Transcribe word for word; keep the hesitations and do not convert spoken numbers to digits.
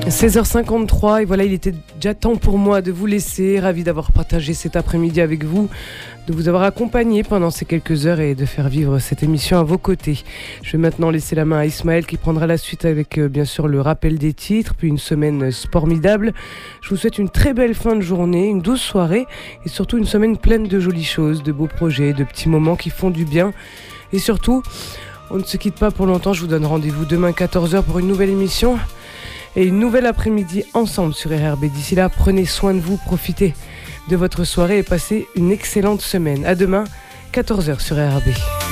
seize heures cinquante-trois et voilà, il était déjà temps pour moi de vous laisser. Ravi d'avoir partagé cet après-midi avec vous, de vous avoir accompagné pendant ces quelques heures et de faire vivre cette émission à vos côtés. Je vais maintenant laisser la main à Ismaël qui prendra la suite avec euh, bien sûr le rappel des titres, puis une semaine spormidable. Je vous souhaite une très belle fin de journée, une douce soirée et surtout une semaine pleine de jolies choses, de beaux projets, de petits moments qui font du bien. Et surtout, on ne se quitte pas pour longtemps. Je vous donne rendez-vous demain quatorze heures pour une nouvelle émission et une nouvelle après-midi ensemble sur R R B. D'ici là, prenez soin de vous, profitez de votre soirée et passez une excellente semaine. À demain, quatorze heures sur R R B.